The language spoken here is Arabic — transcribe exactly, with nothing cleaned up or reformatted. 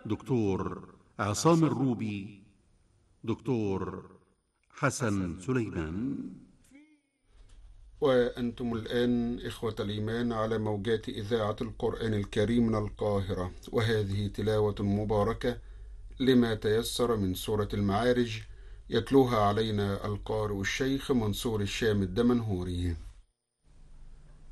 دكتور عصام الروبي، دكتور حسن سليمان. وأنتم الآن إخوة الإيمان على موجات إذاعة القرآن الكريم من القاهرة، وهذه تلاوة مباركة لما تيسر من سورة المعارج، يتلوها علينا القارئ الشيخ منصور الشام الدمنهوري.